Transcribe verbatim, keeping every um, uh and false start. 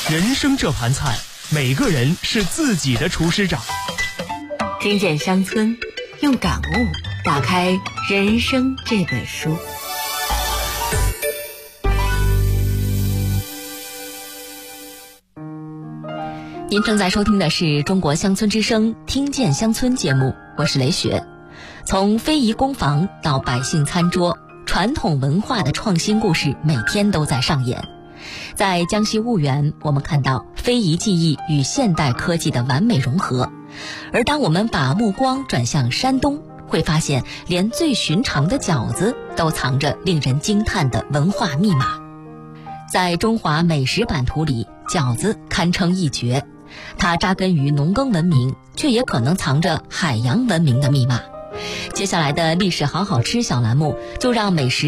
人生这盘菜，每个人是自己的厨师长。 听见乡村，用感悟打开人生这本书。您正在收听的是中国乡村之声听见乡村节目，我是雷雪。从非遗工坊到百姓餐桌，传统文化的创新故事每天都在上演。在江西婺源，我们看到非遗技艺与现代科技的完美融合。而当我们把目光转向山东，会发现连最寻常的饺子都藏着令人惊叹的文化密码。在中华美食版图里，饺子堪称一绝。它扎根于农耕文明，却也可能藏着海洋文明的密码。接下来的历史好好吃小栏目，就让美食